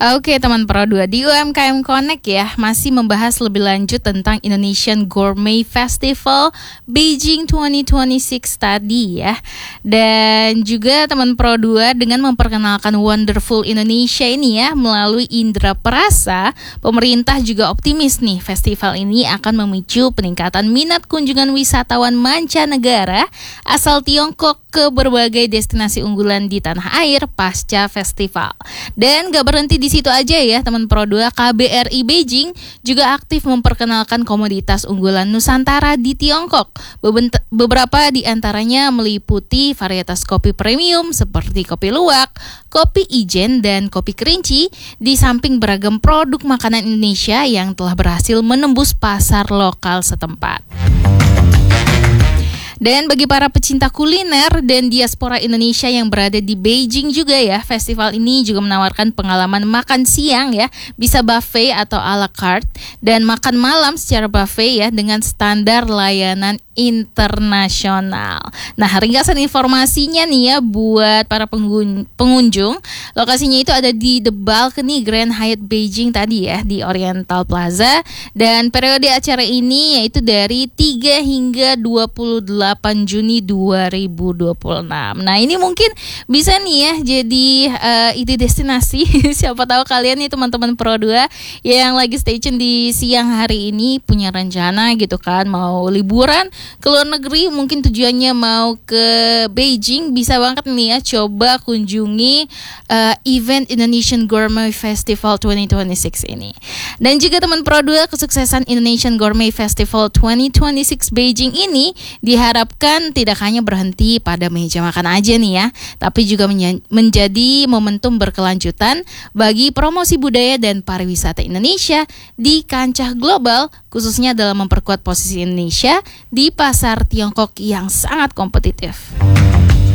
Oke teman Pro 2, di UMKM Connect ya masih membahas lebih lanjut tentang Indonesian Gourmet Festival Beijing 2026 tadi ya. Dan juga teman Pro 2 dengan memperkenalkan Wonderful Indonesia ini ya melalui indera perasa, pemerintah juga optimis nih festival ini akan memicu peningkatan minat kunjungan wisatawan mancanegara asal Tiongkok ke berbagai destinasi unggulan di tanah air pasca festival. Dan gak berhenti di situ aja ya teman Pro 2, KBRI Beijing juga aktif memperkenalkan komoditas unggulan Nusantara di Tiongkok. Beberapa di antaranya meliputi varietas kopi premium seperti kopi luwak, kopi ijen, dan kopi kerinci, di samping beragam produk makanan Indonesia yang telah berhasil menembus pasar lokal setempat. Dan bagi para pecinta kuliner dan diaspora Indonesia yang berada di Beijing juga ya, festival ini juga menawarkan pengalaman makan siang ya, bisa buffet atau a la carte, dan makan malam secara buffet ya dengan standar layanan internasional. Nah, ringkasan informasinya nih ya buat para pengunjung, lokasinya itu ada di The Balcony Grand Hyatt Beijing tadi ya, di Oriental Plaza, dan periode acara ini yaitu dari 3 hingga 28 Juni 2026. Nah, ini mungkin bisa nih ya jadi ide destinasi. Siapa tahu kalian nih teman-teman Pro 2 yang lagi stay tune di siang hari ini punya rencana gitu kan, mau liburan ke luar negeri, mungkin tujuannya mau ke Beijing, bisa banget nih ya coba kunjungi event Indonesian Gourmet Festival 2026 ini. Dan juga teman Pro 2, kesuksesan Indonesian Gourmet Festival 2026 Beijing ini diharapkan tidak hanya berhenti pada meja makan aja nih ya, tapi juga menjadi momentum berkelanjutan bagi promosi budaya dan pariwisata Indonesia di kancah global, khususnya dalam memperkuat posisi Indonesia di pasar Tiongkok yang sangat kompetitif.